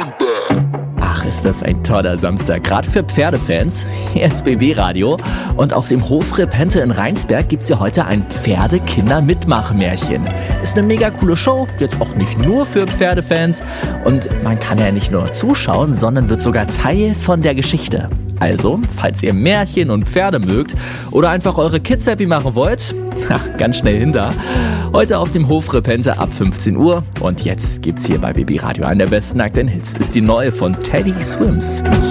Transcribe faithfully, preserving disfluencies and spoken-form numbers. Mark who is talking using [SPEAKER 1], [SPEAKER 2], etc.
[SPEAKER 1] Ach, ist das ein toller Samstag, gerade für Pferdefans. Hier ist B B Radio und auf dem Hof Repente in Rheinsberg gibt's ja heute ein Pferde-Kinder-Mitmachmärchen. Ist eine mega coole Show, jetzt auch nicht nur für Pferdefans. Und man kann ja nicht nur zuschauen, sondern wird sogar Teil von der Geschichte. Also, falls ihr Märchen und Pferde mögt oder einfach eure Kids happy machen wollt, ha, ganz schnell hinter. Heute auf dem Hof Repente ab fünfzehn Uhr. Und jetzt gibt's hier bei B B Radio einen der besten aktuellen Hits. Ist die neue von Teddy Swims.